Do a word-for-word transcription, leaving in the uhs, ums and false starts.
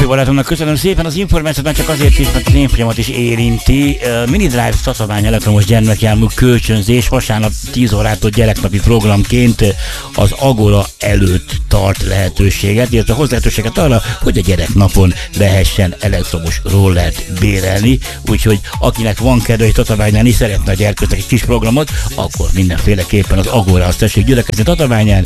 Pető barátomnak köszönöm szépen az információt, már csak azért is, mert az én folyamat is érinti. Uh, Minidrive Tatabány elektromos gyermekjármű kölcsönzés vasárnap tíz órától gyereknapi programként az Agora előtt tart lehetőséget, illetve hoz lehetőséget arra, hogy a gyereknapon lehessen elektromos rollert bérelni, úgyhogy akinek van kedve, hogy Tatabánynál is szeretne a gyerkőznek egy kis programot, akkor mindenféleképpen az Agorához tessék gyülekezni Tatabányán.